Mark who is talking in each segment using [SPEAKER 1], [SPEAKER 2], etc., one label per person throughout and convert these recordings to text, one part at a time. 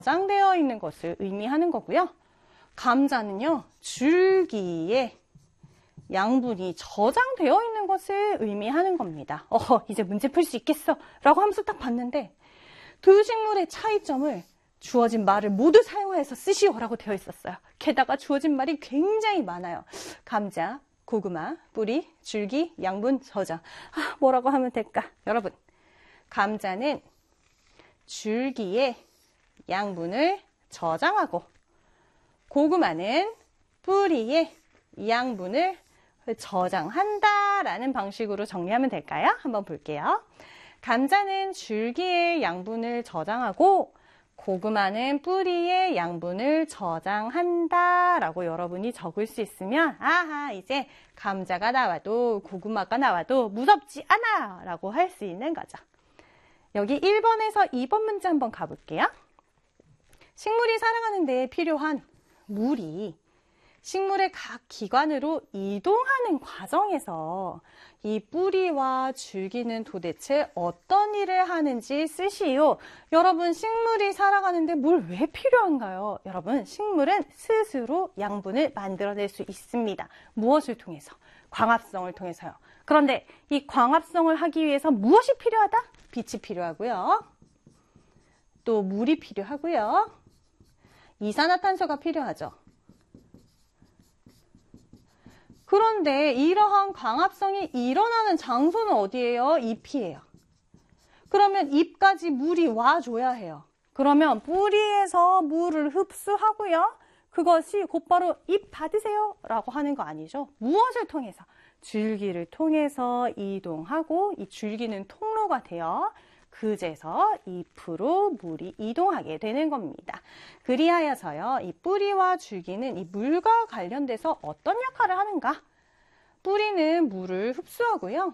[SPEAKER 1] 저장되어 있는 것을 의미하는 거고요. 감자는요, 줄기에 양분이 저장되어 있는 것을 의미하는 겁니다. 이제 문제 풀 수 있겠어 라고 하면서 딱 봤는데 두 식물의 차이점을 주어진 말을 모두 사용해서 쓰시오라고 되어 있었어요. 게다가 주어진 말이 굉장히 많아요. 감자, 고구마, 뿌리, 줄기, 양분, 저장. 뭐라고 하면 될까? 여러분, 감자는 줄기에 양분을 저장하고 고구마는 뿌리에 양분을 저장한다라는 방식으로 정리하면 될까요? 한번 볼게요. 감자는 줄기에 양분을 저장하고 고구마는 뿌리에 양분을 저장한다 라고 여러분이 적을 수 있으면 이제 감자가 나와도 고구마가 나와도 무섭지 않아 라고 할 수 있는 거죠. 여기 1번에서 2번 문제 한번 가볼게요. 식물이 살아가는 데 필요한 물이 식물의 각 기관으로 이동하는 과정에서 이 뿌리와 줄기는 도대체 어떤 일을 하는지 쓰시오. 여러분, 식물이 살아가는데 물 왜 필요한가요? 여러분, 식물은 스스로 양분을 만들어낼 수 있습니다. 무엇을 통해서? 광합성을 통해서요. 그런데 이 광합성을 하기 위해서 무엇이 필요하다? 빛이 필요하고요. 또 물이 필요하고요. 이산화탄소가 필요하죠. 그런데 이러한 광합성이 일어나는 장소는 어디예요? 잎이에요. 그러면 잎까지 물이 와줘야 해요. 그러면 뿌리에서 물을 흡수하고요. 그것이 곧바로 잎 받으세요 라고 하는 거 아니죠. 무엇을 통해서? 줄기를 통해서 이동하고 이 줄기는 통로가 되어 그제서 잎으로 물이 이동하게 되는 겁니다. 그리하여서요, 이 뿌리와 줄기는 이 물과 관련돼서 어떤 역할을 하는가? 뿌리는 물을 흡수하고요.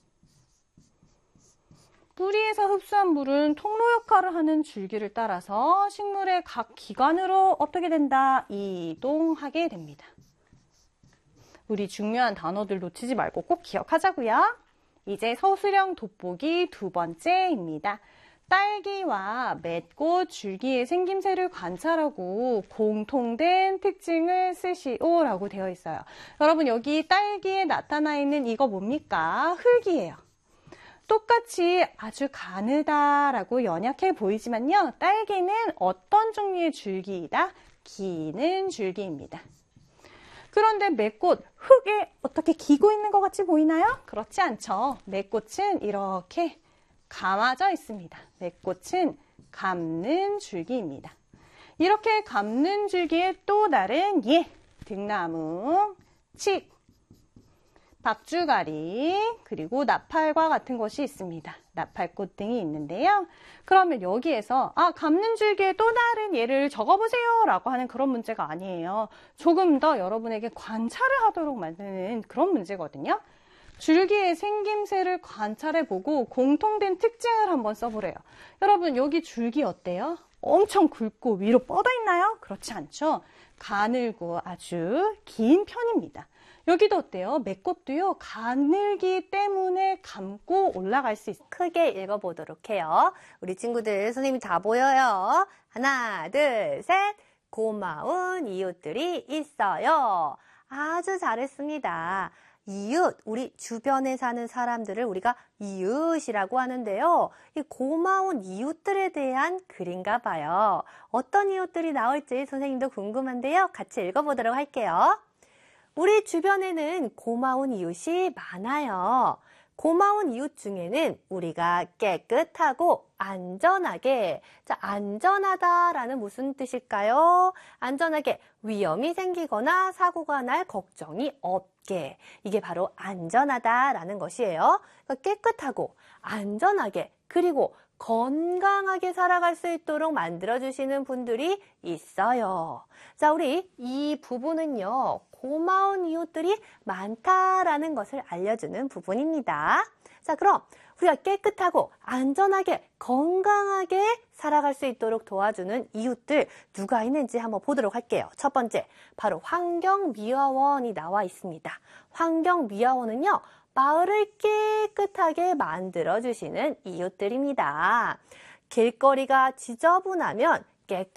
[SPEAKER 1] 뿌리에서 흡수한 물은 통로 역할을 하는 줄기를 따라서 식물의 각 기관으로 어떻게 된다? 이동하게 됩니다. 우리 중요한 단어들 놓치지 말고 꼭 기억하자고요. 이제 서술형 돋보기 두 번째입니다. 딸기와 맺꽃 줄기의 생김새를 관찰하고 공통된 특징을 쓰시오라고 되어 있어요. 여러분, 여기 딸기에 나타나 있는 이거 뭡니까? 흙이에요. 똑같이 아주 가느다라고 연약해 보이지만요. 딸기는 어떤 종류의 줄기이다? 기는 줄기입니다. 그런데 맺꽃, 흙에 어떻게 기고 있는 것 같이 보이나요? 그렇지 않죠. 맺꽃은 이렇게 감아져 있습니다. 맺꽃은 감는 줄기입니다. 이렇게 감는 줄기의 또 다른 등나무, 칡, 박주가리, 그리고 나팔과 같은 것이 있습니다. 나팔꽃 등이 있는데요. 그러면 여기에서 감는 줄기의 또 다른 예를 적어보세요 라고 하는 그런 문제가 아니에요. 조금 더 여러분에게 관찰을 하도록 만드는 그런 문제거든요. 줄기의 생김새를 관찰해보고 공통된 특징을 한번 써보래요. 여러분, 여기 줄기 어때요? 엄청 굵고 위로 뻗어 있나요? 그렇지 않죠? 가늘고 아주 긴 편입니다. 여기도 어때요? 맺꽃도요, 가늘기 때문에 감고 올라갈 수 있어요.
[SPEAKER 2] 크게 읽어보도록 해요. 우리 친구들, 선생님이 다 보여요. 하나, 둘, 셋. 고마운 이웃들이 있어요. 아주 잘했습니다. 이웃, 우리 주변에 사는 사람들을 우리가 이웃이라고 하는데요. 이 고마운 이웃들에 대한 글인가 봐요. 어떤 이웃들이 나올지 선생님도 궁금한데요. 같이 읽어보도록 할게요. 우리 주변에는 고마운 이웃이 많아요. 고마운 이웃 중에는 우리가 깨끗하고 안전하게, 안전하다라는 무슨 뜻일까요? 안전하게, 위험이 생기거나 사고가 날 걱정이 없게. 이게 바로 안전하다라는 것이에요. 그러니까 깨끗하고 안전하게, 그리고 건강하게 살아갈 수 있도록 만들어주시는 분들이 있어요. 자, 우리 이 부분은요, 고마운 이웃들이 많다라는 것을 알려주는 부분입니다. 자, 그럼 우리가 깨끗하고 안전하게 건강하게 살아갈 수 있도록 도와주는 이웃들 누가 있는지 한번 보도록 할게요. 첫 번째, 바로 환경미화원이 나와 있습니다. 환경미화원은요, 마을을 깨끗하게 만들어주시는 이웃들입니다. 길거리가 지저분하면 깨끗